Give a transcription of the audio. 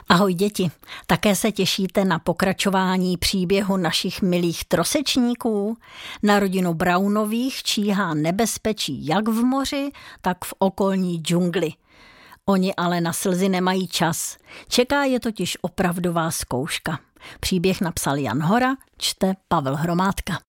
Ahoj děti, také se těšíte na pokračování příběhu našich milých trosečníků? Na rodinu Brownových číhá nebezpečí jak v moři, tak v okolní džungli. Oni ale na slzy nemají čas. Čeká je totiž opravdová zkouška. Příběh napsal Jan Hora, čte Pavel Hromádka.